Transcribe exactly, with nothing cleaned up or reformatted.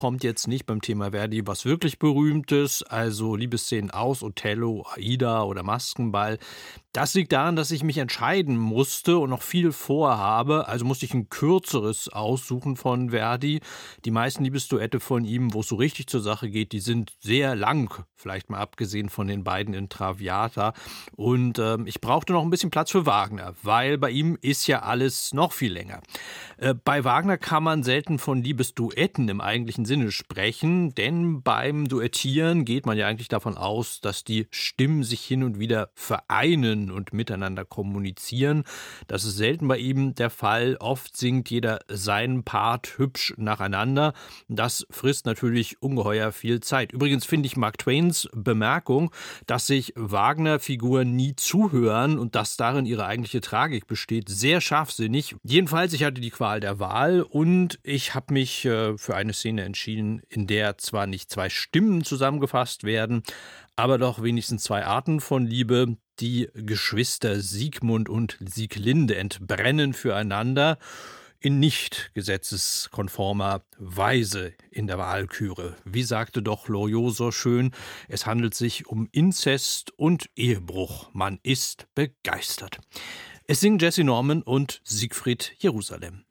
kommt jetzt nicht beim Thema Verdi was wirklich Berühmtes, also Liebesszenen aus Othello, Aida oder Maskenball. Das liegt daran, dass ich mich entscheiden musste und noch viel vorhabe, also musste ich ein kürzeres aussuchen von Verdi. Die meisten Liebesduette von ihm, wo es so richtig zur Sache geht, die sind sehr lang, vielleicht mal abgesehen von den beiden in Traviata. Und ähm, ich brauchte noch ein bisschen Platz für Wagner, weil bei ihm ist ja alles noch viel länger. Äh, bei Wagner kann man selten von Liebesduetten im eigentlichen Sinne sprechen, denn beim Duettieren geht man ja eigentlich davon aus, dass die Stimmen sich hin und wieder vereinen und miteinander kommunizieren. Das ist selten bei ihm der Fall. Oft singt jeder seinen Part hübsch nacheinander. Das frisst natürlich ungeheuer viel Zeit. Übrigens finde ich Mark Twains Bemerkung, dass sich Wagner-Figuren nie zuhören und dass darin ihre eigentliche Tragik besteht, sehr scharfsinnig. Jedenfalls, ich hatte die Qual der Wahl und ich habe mich äh, für eine Szene entschieden, in der zwar nicht zwei Stimmen zusammengefasst werden, aber doch wenigstens zwei Arten von Liebe. Die Geschwister Siegmund und Sieglinde entbrennen füreinander in nicht gesetzeskonformer Weise in der Walküre. Wie sagte doch Loriot so schön, es handelt sich um Inzest und Ehebruch. Man ist begeistert. Es singen Jessye Norman und Siegfried Jerusalem.